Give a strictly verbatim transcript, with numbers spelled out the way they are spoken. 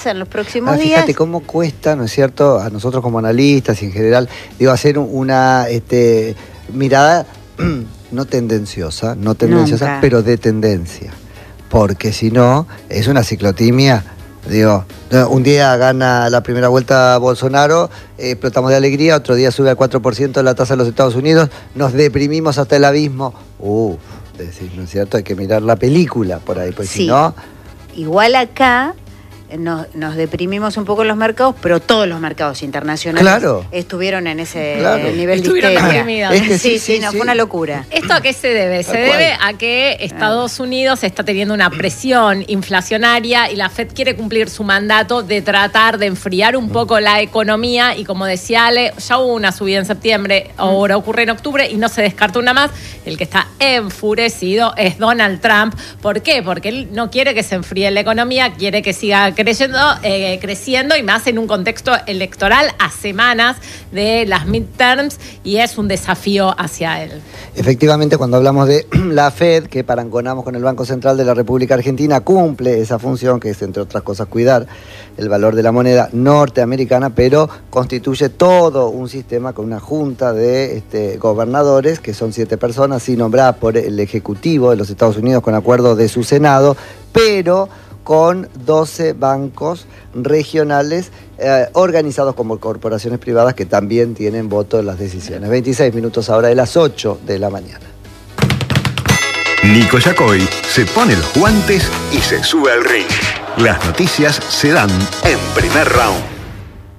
en los próximos ah, días. Fíjate cómo cuesta, ¿no es cierto?, a nosotros como analistas y en general, digo, hacer una este, mirada no tendenciosa, no tendenciosa, Nunca. pero de tendencia. Porque si no, es una ciclotimia. Digo, un día gana la primera vuelta Bolsonaro, eh, explotamos de alegría, otro día sube al cuatro por ciento la tasa de los Estados Unidos, nos deprimimos hasta el abismo. Uf, decís, ¿no es cierto? Hay que mirar la película por ahí, porque Sí. si no... Igual acá nos, nos deprimimos un poco los mercados, pero todos los mercados internacionales Claro. estuvieron en ese Claro. nivel Estuvieron de histeria. deprimidos. Es que sí, sí, sí, sí, no, sí. fue una locura. ¿Esto a qué se debe? Se Tal debe cual. a que Estados Unidos está teniendo una presión inflacionaria y la Fed quiere cumplir su mandato de tratar de enfriar un poco la economía y, como decía Ale, ya hubo una subida en septiembre, ahora ocurre en octubre y no se descarta una más. El que está enfurecido es Donald Trump. ¿Por qué? Porque él no quiere que se enfríe la economía, quiere que siga creciendo, eh, creciendo y más en un contexto electoral a semanas de las midterms, y es un desafío hacia él. Efectivamente, cuando hablamos de la Fed, que parangonamos con el Banco Central de la República Argentina, cumple esa función, que es, entre otras cosas, cuidar el valor de la moneda norteamericana, pero constituye todo un sistema con una junta de este, gobernadores, que son siete personas, sí, nombradas por el Ejecutivo de los Estados Unidos con acuerdo de su Senado, pero con doce bancos regionales eh, organizados como corporaciones privadas que también tienen voto en las decisiones. veintiséis minutos ahora de las ocho de la mañana. Nico Yacoy se pone los guantes y se sube al ring. Las noticias se dan en Primer Round.